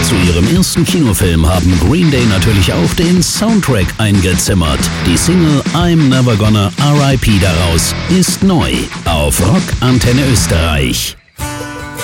Zu ihrem ersten Kinofilm haben Green Day natürlich auch den Soundtrack eingezimmert. Die Single I'm Never Gonna R.I.P. daraus ist neu auf Rock Antenne Österreich.